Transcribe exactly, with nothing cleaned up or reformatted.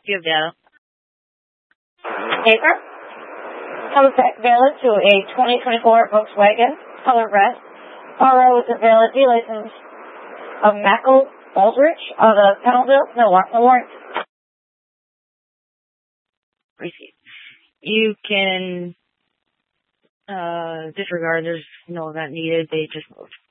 Do you have data? Paper. Compact valid to a twenty twenty-four Volkswagen, color red. R O is a valid D license of Mackle Aldrich out of Pennellville, no warrant. Receipt. You can uh, disregard. There's no event needed. They just moved.